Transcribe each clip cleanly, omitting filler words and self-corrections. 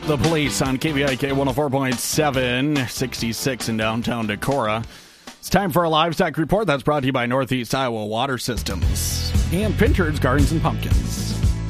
The Police on KVIK 104.7, 66 in downtown Decorah. It's time for a livestock report that's brought to you by Northeast Iowa Water Systems and Pinter's Gardens and Pumpkins.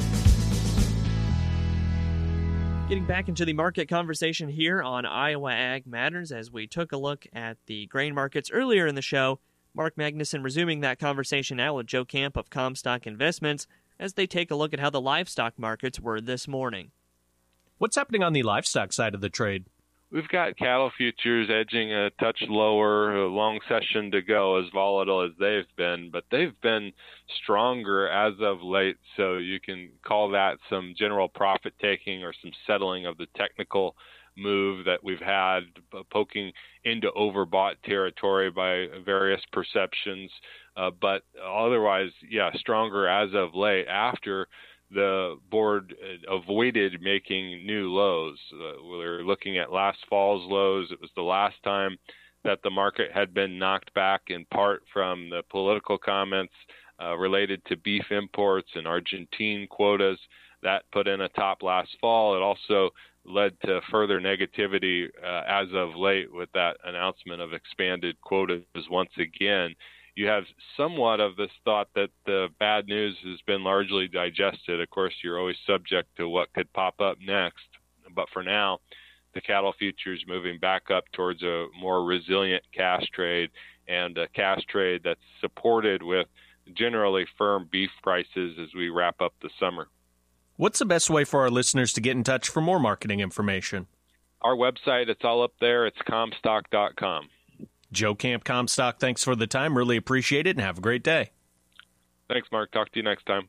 Getting back into the market conversation here on Iowa Ag Matters as we took a look at the grain markets earlier in the show. Mark Magnuson resuming that conversation now with Joe Camp of Comstock Investments as they take a look at how the livestock markets were this morning. What's happening on the livestock side of the trade? We've got cattle futures edging a touch lower, a long session to go, as volatile as they've been, but they've been stronger as of late, so you can call that some general profit taking or some settling of the technical move that we've had, poking into overbought territory by various perceptions, but otherwise, stronger as of late after the board avoided making new lows. We're looking at last fall's lows. It was the last time that the market had been knocked back in part from the political comments related to beef imports and Argentine quotas. That put in a top last fall. It also led to further negativity as of late with that announcement of expanded quotas once again. You have somewhat of this thought that the bad news has been largely digested. Of course, you're always subject to what could pop up next. But for now, the cattle futures moving back up towards a more resilient cash trade and a cash trade that's supported with generally firm beef prices as we wrap up the summer. What's the best way for our listeners to get in touch for more marketing information? Our website, it's all up there. It's comstock.com. Joe Camp, Comstock, thanks for the time. Really appreciate it, and have a great day. Thanks, Mark. Talk to you next time.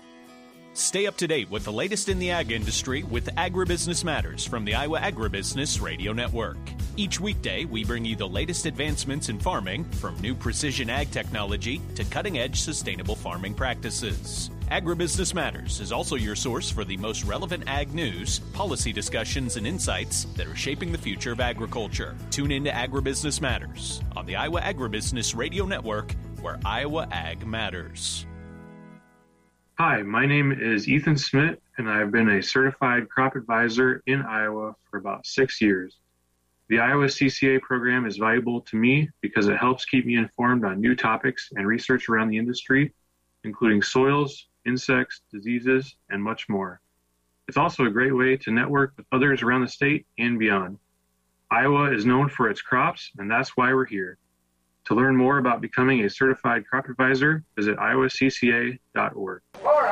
Stay up to date with the latest in the ag industry with Agribusiness Matters from the Iowa Agribusiness Radio Network. Each weekday, we bring you the latest advancements in farming, from new precision ag technology to cutting-edge sustainable farming practices. Agribusiness Matters is also your source for the most relevant ag news, policy discussions, and insights that are shaping the future of agriculture. Tune in to Agribusiness Matters on the Iowa Agribusiness Radio Network, where Iowa Ag matters. Hi, my name is Ethan Smith, and I've been a certified crop advisor in Iowa for about 6 years. The Iowa CCA program is valuable to me because it helps keep me informed on new topics and research around the industry, including soils, insects, diseases, and much more. It's also a great way to network with others around the state and beyond. Iowa is known for its crops, and that's why we're here. To learn more about becoming a certified crop advisor, visit iowacca.org.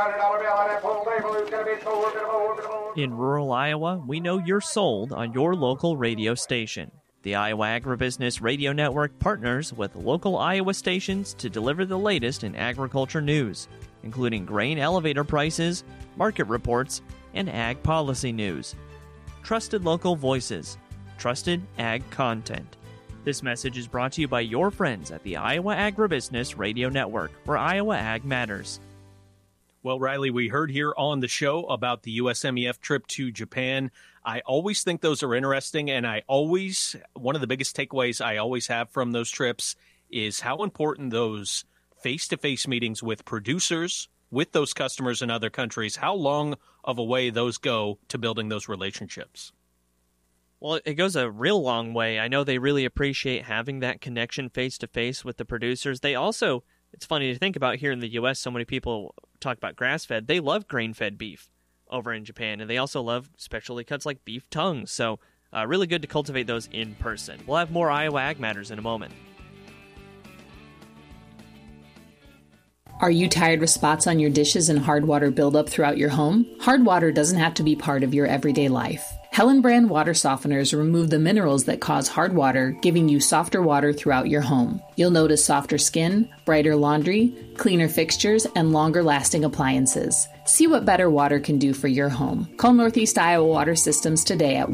In rural Iowa, we know you're sold on your local radio station. The Iowa Agribusiness Radio Network partners with local Iowa stations to deliver the latest in agriculture news, including grain elevator prices, market reports, and ag policy news. Trusted local voices, trusted ag content. This message is brought to you by your friends at the Iowa Agribusiness Radio Network, where Iowa Ag matters. Well, Riley, we heard here on the show about the USMEF trip to Japan. I always think those are interesting, and one of the biggest takeaways I always have from those trips is how important those face-to-face meetings with producers, with those customers in other countries, how long of a way those go to building those relationships. Well, it goes a real long way. I know they really appreciate having that connection face-to-face with the producers. They also, it's funny to think about here in the U.S., so many people talk about grass-fed. They love grain-fed beef over in Japan, and they also love specialty cuts like beef tongues. So really good to cultivate those in person. We'll have more Iowa Ag Matters in a moment. Are you tired with spots on your dishes and hard water buildup throughout your home? Hard water doesn't have to be part of your everyday life. Helen Brand water softeners remove the minerals that cause hard water, giving you softer water throughout your home. You'll notice softer skin, brighter laundry, cleaner fixtures, and longer-lasting appliances. See what better water can do for your home. Call Northeast Iowa Water Systems today at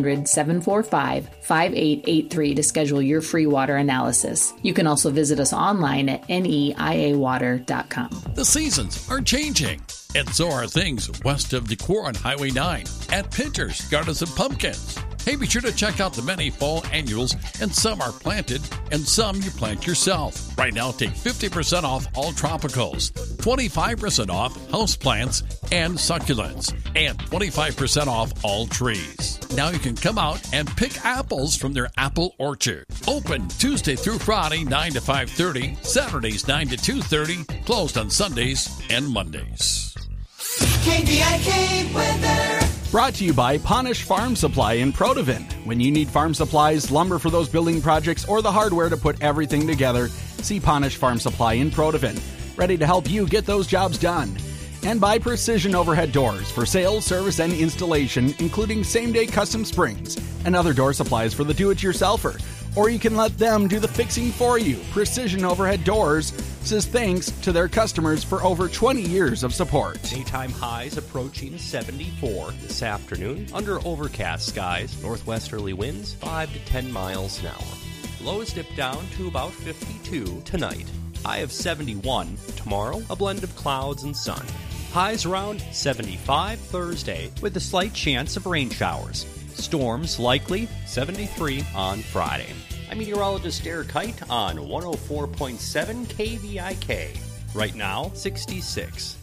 1-800-745-5883 to schedule your free water analysis. You can also visit us online at neiawater.com. The seasons are changing, and so are things west of Decorah on Highway 9 at Pinter's Gardens and Pumpkins. Hey, be sure to check out the many fall annuals, and some are planted and some you plant yourself. Right now, take 50% off all tropicals, 25% off houseplants and succulents, and 25% off all trees. Now you can come out and pick apples from their apple orchard. Open Tuesday through Friday, 9 to 5:30, Saturdays 9 to 2:30, closed on Sundays and Mondays. KVIK weather. Brought to you by Ponish Farm Supply in Protivin. When you need farm supplies, lumber for those building projects, or the hardware to put everything together, see Ponish Farm Supply in Protivin. Ready to help you get those jobs done. And by Precision Overhead Doors for sales, service, and installation, including same-day custom springs and other door supplies for the do-it-yourselfer. Or you can let them do the fixing for you. Precision Overhead Doors says thanks to their customers for over 20 years of support. Daytime highs approaching 74 this afternoon under overcast skies. Northwesterly winds 5 to 10 miles an hour. Lows dip down to about 52 tonight. High of 71 tomorrow, a blend of clouds and sun. Highs around 75 Thursday with a slight chance of rain showers. Storms likely 73 on Friday. I'm meteorologist Eric Kite on 104.7 KVIK. Right now, 66.